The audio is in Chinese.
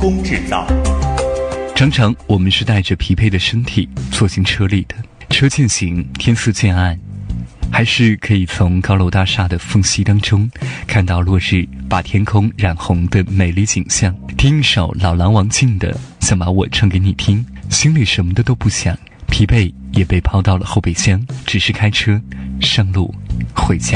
风制造。 常常我们是带着疲惫的身体坐进车里的，车渐行，天色渐暗，还是可以从高楼大厦的缝隙当中看到落日把天空染红的美丽景象。听一首老狼王静的《想把我唱给你听》，心里什么的都不想，疲惫也被抛到了后备箱，只是开车上路回家。